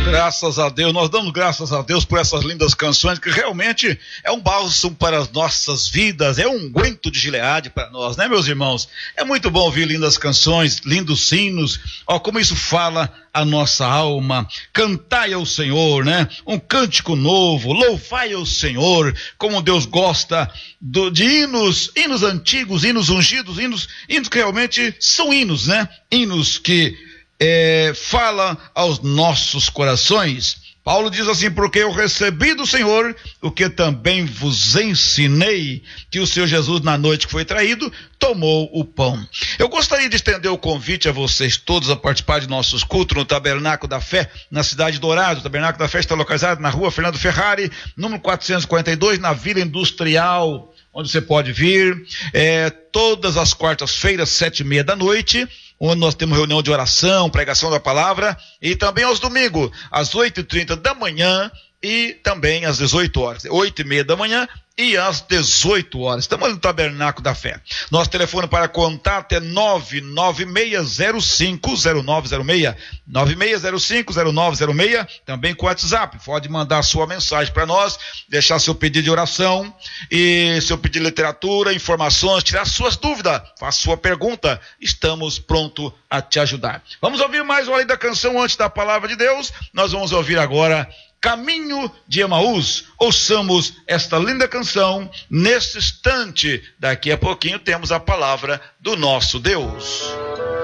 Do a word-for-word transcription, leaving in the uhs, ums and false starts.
Graças a Deus, nós damos graças a Deus por essas lindas canções, que realmente é um bálsamo para as nossas vidas, é um unguento de Gileade para nós, né, meus irmãos? É muito bom ouvir lindas canções, lindos sinos, ó, como isso fala a nossa alma. Cantai ao Senhor, né? Um cântico novo, louvai ao Senhor, como Deus gosta do, de hinos, hinos antigos, hinos ungidos, hinos, hinos que realmente são hinos, né? Hinos que É, fala aos nossos corações. Paulo diz assim: porque eu recebi do Senhor o que também vos ensinei, que o Senhor Jesus, na noite que foi traído, tomou o pão. Eu gostaria de estender o convite a vocês todos a participar de nossos cultos no Tabernáculo da Fé, na cidade de Dourados. O Tabernáculo da Fé está localizado na rua Fernando Ferrari, número quatrocentos e quarenta e dois, na Vila Industrial, onde você pode vir, é, todas as quartas-feiras, sete e meia da noite, onde nós temos reunião de oração, pregação da palavra, e também aos domingos, às oito e trinta da manhã e também às dezoito horas, oito e meia da manhã e às dezoito horas. Estamos no Tabernáculo da Fé. Nosso telefone para contato é nove nove seis zero cinco zero nove zero seis, nove seis zero cinco zero nove zero seis, também com o WhatsApp. Pode mandar sua mensagem para nós, deixar seu pedido de oração e seu pedido de literatura, informações, tirar suas dúvidas, faça sua pergunta. Estamos prontos a te ajudar. Vamos ouvir mais uma lei da canção antes da palavra de Deus. Nós vamos ouvir agora Caminho de Emaús. Ouçamos esta linda canção neste instante. Daqui a pouquinho temos a palavra do nosso Deus.